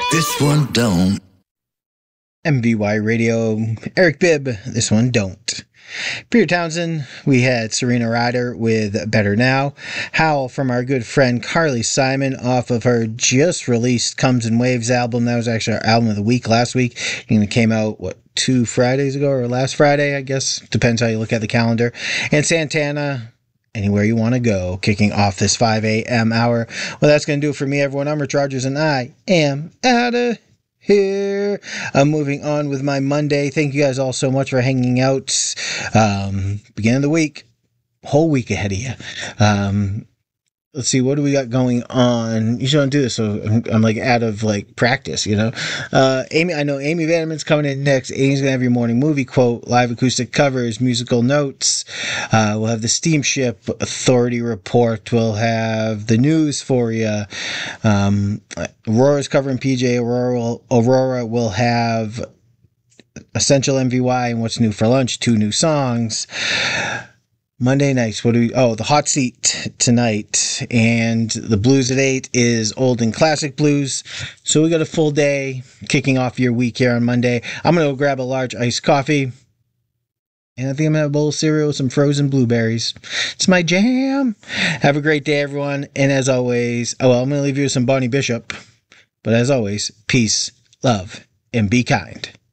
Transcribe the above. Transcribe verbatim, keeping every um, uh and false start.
This one don't. M V Y Radio, Eric Bibb, this one don't. Peter Townsend, we had Serena Ryder with Better Now. Howl from our good friend Carly Simon off of her just released Comes in Waves album. That was actually our album of the week last week. And it came out, what, two Fridays ago or last Friday, I guess. Depends how you look at the calendar. And Santana, Anywhere You Want to Go, kicking off this five a.m. hour. Well, that's going to do it for me, everyone. I'm Rich Rogers, and I am out of here. I'm moving on with my Monday. Thank you guys all so much for hanging out. Um, beginning of the week, whole week ahead of you. Um, let's see, what do we got going on? You shouldn't do this, so I'm, I'm like out of like practice, you know. Uh, Amy, I know Amy Vanderman's coming in next. Amy's gonna have your morning movie quote, live acoustic covers, musical notes. Uh, we'll have the Steamship Authority report. We'll have the news for you. Um, Aurora's covering P J. Aurora will, Aurora will have Essential M V Y and What's New for Lunch, two new songs. Monday nights, what do we, oh, the hot seat t- tonight, and the blues at eight is old and classic blues. So we got a full day kicking off your week here on Monday. I'm going to go grab a large iced coffee, and I think I'm going to have a bowl of cereal with some frozen blueberries. It's my jam. Have a great day, everyone. And as always, oh, well, I'm going to leave you with some Bonnie Bishop. But as always, peace, love, and be kind.